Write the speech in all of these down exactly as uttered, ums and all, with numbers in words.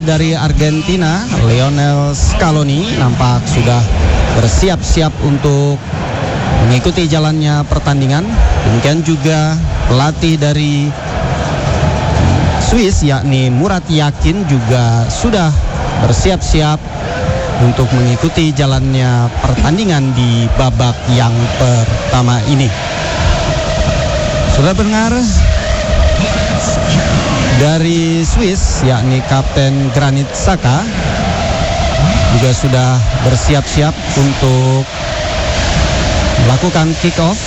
dari Argentina, Lionel Scaloni, nampak sudah bersiap-siap untuk mengikuti jalannya pertandingan. Demikian juga pelatih dari Swiss yakni Murat Yakin juga sudah bersiap-siap untuk mengikuti jalannya pertandingan di babak yang pertama ini. Sudah dengar dari Swiss yakni Kapten Granit Xhaka juga sudah bersiap-siap untuk melakukan kick off.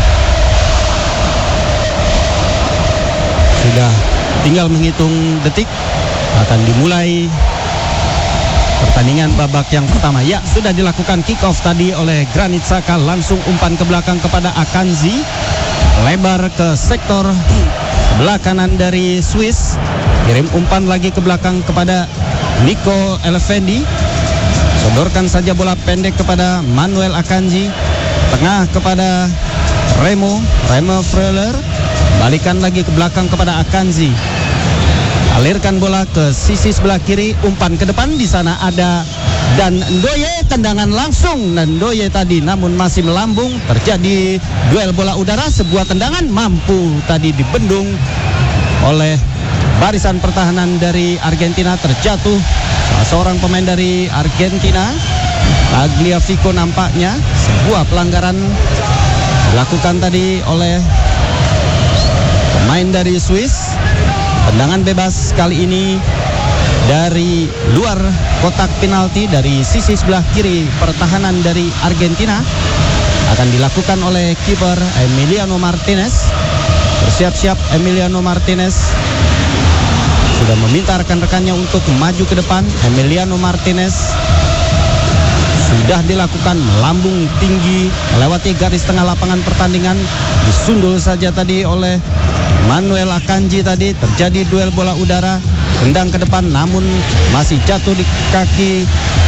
Sudah tinggal menghitung detik akan dimulai pertandingan babak yang pertama. Ya, sudah dilakukan kick off tadi oleh Granit Xhaka, langsung umpan ke belakang kepada Akanji, lebar ke sektor sebelah kanan dari Swiss, kirim umpan lagi ke belakang kepada Nico Elefendi, sodorkan saja bola pendek kepada Manuel Akanji, tengah kepada Remo Remo Freuler, balikan lagi ke belakang kepada Akanji, alirkan bola ke sisi sebelah kiri, umpan ke depan, di sana ada dan Ndoye, tendangan langsung dan Ndoye tadi, namun masih melambung, terjadi duel bola udara, sebuah tendangan mampu tadi dibendung oleh barisan pertahanan dari Argentina, terjatuh salah seorang pemain dari Argentina, Tagliafico nampaknya. Sebuah pelanggaran dilakukan tadi oleh pemain dari Swiss. Tendangan bebas kali ini dari luar kotak penalti dari sisi sebelah kiri pertahanan dari Argentina akan dilakukan oleh kiper Emiliano Martinez. Bersiap-siap Emiliano Martinez sudah meminta rekan-rekannya untuk maju ke depan. Emiliano Martinez sudah dilakukan melambung tinggi melewati garis tengah lapangan pertandingan, disundul saja tadi oleh Manuel Akanji tadi, terjadi duel bola udara, tendang ke depan namun masih jatuh di kaki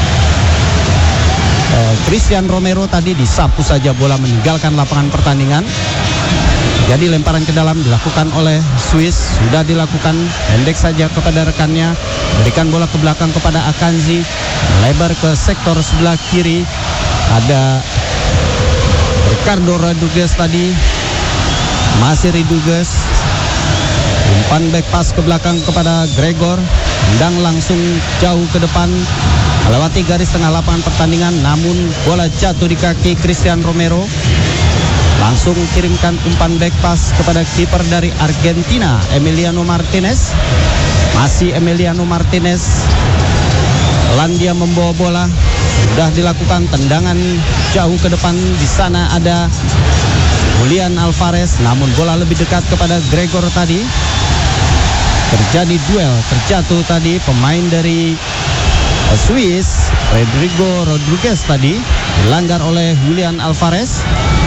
eh, Christian Romero tadi, disapu saja bola meninggalkan lapangan pertandingan. Jadi lemparan ke dalam dilakukan oleh Swiss, sudah dilakukan, pendek saja kepada rekannya, berikan bola ke belakang kepada Akanji, lebar ke sektor sebelah kiri, ada Ricardo Rodriguez tadi, masih Rodriguez, umpan back pass ke belakang kepada Gregor, tendang langsung jauh ke depan, melewati garis tengah lapangan pertandingan, namun bola jatuh di kaki Christian Romero. Langsung kirimkan umpan back pass kepada kiper dari Argentina, Emiliano Martinez. Masih Emiliano Martinez, pelan dia membawa bola, sudah dilakukan tendangan jauh ke depan, di sana ada Julian Alvarez, namun bola lebih dekat kepada Gregor tadi. Terjadi duel, terjatuh tadi pemain dari Swiss, Rodrigo Rodriguez tadi, dilanggar oleh Julian Alvarez.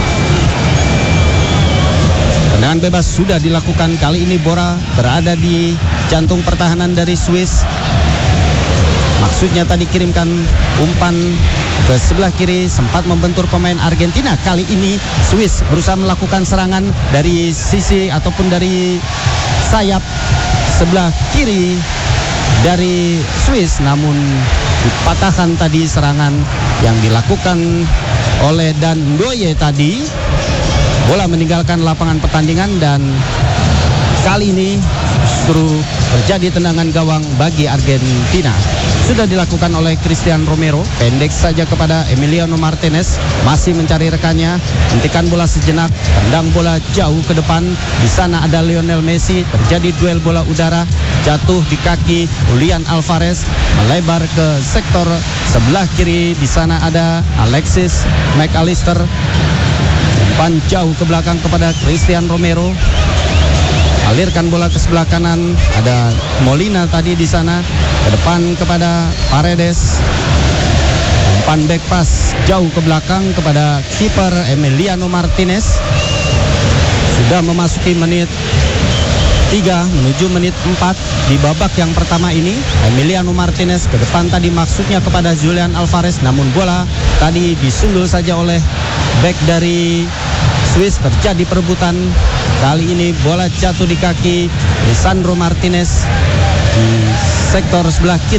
Tendangan bebas sudah dilakukan, kali ini bola berada di jantung pertahanan dari Swiss. Maksudnya tadi kirimkan umpan ke sebelah kiri, sempat membentur pemain Argentina. Kali ini Swiss berusaha melakukan serangan dari sisi ataupun dari sayap sebelah kiri dari Swiss, namun dipatahkan tadi serangan yang dilakukan oleh Dan Ndoye tadi. Bola meninggalkan lapangan pertandingan dan kali ini justru terjadi tendangan gawang bagi Argentina. Sudah dilakukan oleh Christian Romero, pendek saja kepada Emiliano Martinez, masih mencari rekannya, hentikan bola sejenak, tendang bola jauh ke depan, di sana ada Lionel Messi, terjadi duel bola udara, jatuh di kaki Julian Alvarez, melebar ke sektor sebelah kiri, di sana ada Alexis McAllister, umpan jauh ke belakang kepada Christian Romero, alirkan bola ke sebelah kanan, ada Molina tadi di sana, ke depan kepada Paredes, umpan back pass jauh ke belakang kepada kiper Emiliano Martinez. Sudah memasuki menit tiga menuju menit empat di babak yang pertama ini. Emiliano Martinez ke depan tadi maksudnya kepada Julian Alvarez, namun bola tadi disundul saja oleh back dari Swiss. Terjadi perebutan, kali ini bola jatuh di kaki Lisandro Martinez di sektor sebelah kiri.